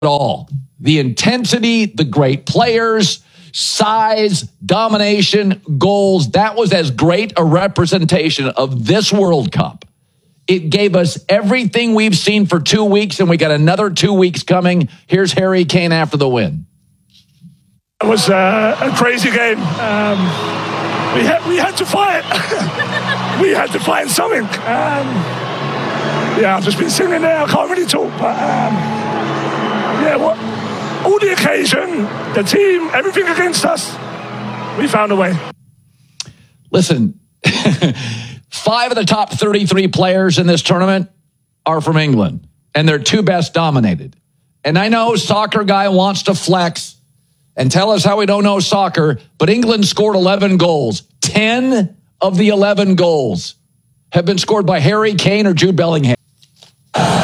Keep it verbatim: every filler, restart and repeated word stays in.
all. The intensity, the great players, size, domination, goals. That was as great a representation of this World Cup. It gave us everything we've seen for two weeks, and we got another two weeks coming. Here's Harry Kane after the win. It was uh, a crazy game. Um, we had we had to fight. we had to find something. Um, yeah, I've just been sitting there. I can't really talk, but um, yeah, what? All the occasion, the team, everything against us, we found a way. Listen, five of the top thirty-three players in this tournament are from England, and their two best dominated. And I know soccer guy wants to flex and tell us how we don't know soccer, but England scored eleven goals. ten of the eleven goals have been scored by Harry Kane or Jude Bellingham.